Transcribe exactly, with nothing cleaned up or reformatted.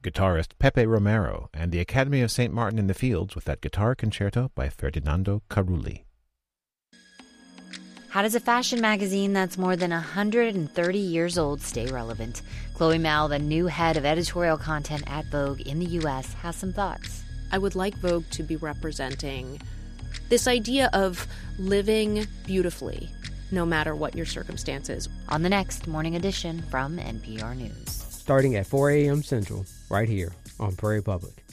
guitarist Pepe Romero, and the Academy of Saint Martin in the Fields with that guitar concerto by Ferdinando Carulli. How does a fashion magazine that's more than one hundred thirty years old stay relevant? Chloe Mao, the new head of editorial content at Vogue in the U S, has some thoughts. I would like Vogue to be representing this idea of living beautifully, no matter what your circumstances. On the next Morning Edition from N P R News. Starting at four a.m. Central, right here on Prairie Public.